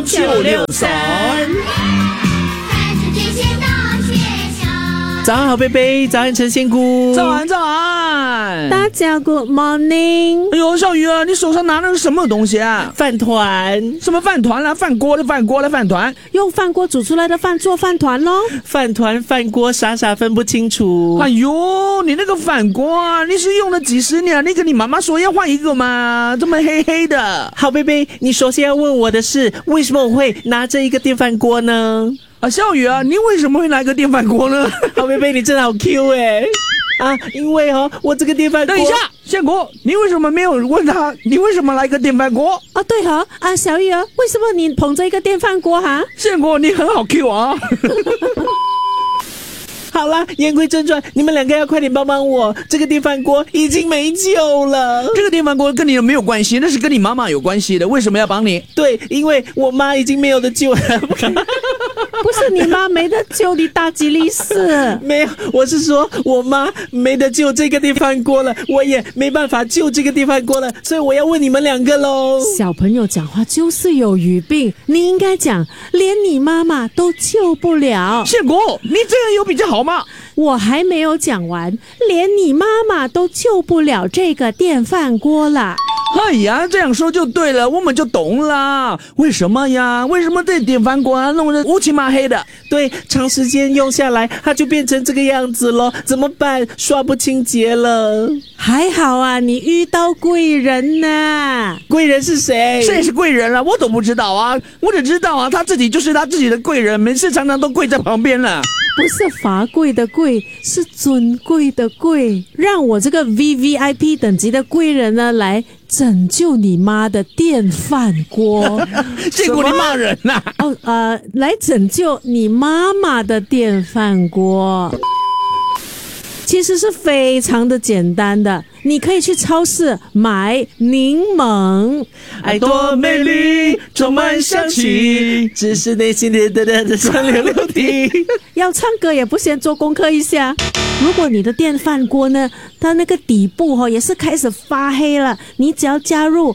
963。早安好贝贝，早安陈仙姑， 早安， 大家 Good morning。 哎呦，小鱼啊，你手上拿的是什么东西啊？ 饭团。 什么饭团啊？饭锅的饭团， 用饭锅煮出来的饭做饭团咯。 饭团饭锅傻分不清楚。 哎呦，你那个饭锅啊，你是用了几十年，你跟你妈妈说要换一个吗？这么黑黑的。 好贝贝，你首先要问我的是，为什么我会拿着一个电饭锅呢？ 啊，小雨啊，你为什么会拿一个电饭锅呢？ 好贝贝，你真的好 Q 啊，因为我这个电饭锅。 等一下，宪国，你为什么没有问他？你为什么来个电饭锅？ 哦，对小雨儿，为什么你捧着一个电饭锅哈？ 宪国，你很好 Q 啊。 好啦，言归正传，你们两个要快点帮帮我，这个电饭锅已经没救了。 这个电饭锅跟你没有关系，那是跟你妈妈有关系的。为什么要帮你？ 对，因为我妈已经没有得救了。 不是你妈没得救，你大吉利是？ 没有，我是说我妈没得救这个电饭锅了，我也没办法救这个电饭锅了，所以我要问你们两个咯。 小朋友讲话就是有语病，你应该讲连你妈妈都救不了。 宪国，你这样有比较好吗？ 我还没有讲完，连你妈妈都救不了这个电饭锅了。 哎呀，这样说就对了，我们就懂了。为什么呀？为什么这电饭锅弄得乌漆嘛黑的？ 对，长时间用下来，它就变成这个样子了。怎么办？刷不清洁了。 还好啊，你遇到贵人呢。 贵人是谁？ 谁是贵人啊？我都不知道啊，我只知道啊，他自己就是他自己的贵人，每次常常都跪在旁边了。 不是罚跪的跪，是尊贵的贵。让我这个 VVIP 等级的贵人呢，来拯救你妈的电饭锅。 结果你骂人啊？ 来拯救你妈妈的电饭锅。其实是非常的简单的，你可以去超市买柠檬。 爱多美丽，充满香气，只是内心的酸溜溜的。 要唱歌也不先做功课一下。如果你的电饭锅呢，它那个底部也是开始发黑了，你只要加入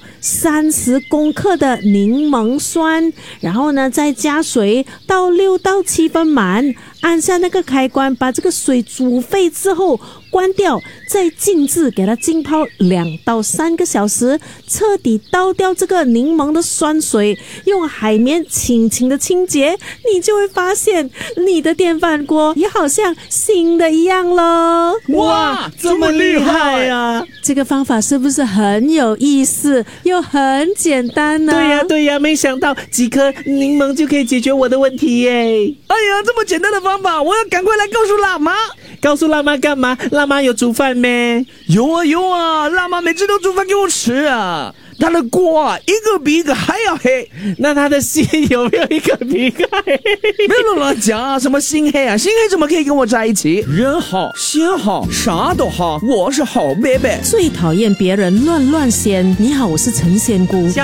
30公克的柠檬酸，然后呢再加水到6到7分满，按下那个开关，把这个水煮沸之后关掉，再静置给它浸泡2到3个小时，彻底倒掉这个柠檬的酸水，用海绵轻轻的清洁，你就会发现你的电饭锅也好像新的一样咯。 哇，这么厉害啊！ 这个方法是不是很有意思又很简单呢？ 对呀，没想到几颗柠檬就可以解决我的问题耶！ 哎呀，这么简单的方法，我要赶快来告诉辣妈。 告诉辣妈干嘛？辣妈有煮饭没？ 有啊，辣妈每次都煮饭给我吃啊。她的锅啊，一个比一个还要黑。 那她的心有没有一个比一个黑？ 没有乱讲啊，什么心黑啊？心黑怎么可以跟我在一起？人好，心好，啥都好，我是好贝贝。 最讨厌别人乱仙。你好，我是陈仙姑。